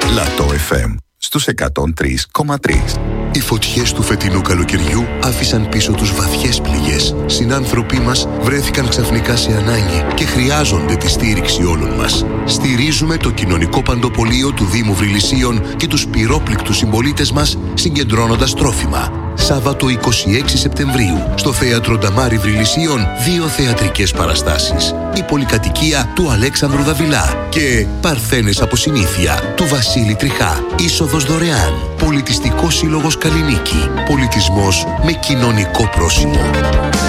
Λατό FM στους 103,3. Οι φωτιές του φετινού καλοκαιριού άφησαν πίσω τους βαθιές πληγές. Συνάνθρωποι μας βρέθηκαν ξαφνικά σε ανάγκη και χρειάζονται τη στήριξη όλων μας. Στηρίζουμε το κοινωνικό παντοπολείο του Δήμου Βρυλισσίων και τους πυρόπληκτους συμπολίτες μας συγκεντρώνοντας τρόφιμα. Σάββατο 26 Σεπτεμβρίου στο Θέατρο Νταμάρι Βρυλισσίων 2 θεατρικές παραστάσεις. Η πολυκατοικία του Αλέξανδρου Δαβιλά και Παρθένες από συνήθεια του Βασίλη Τριχά. Είσοδος δωρεάν. Πολιτιστικός Σύλλογος Καλλινίκη. Πολιτισμός με κοινωνικό πρόσημο.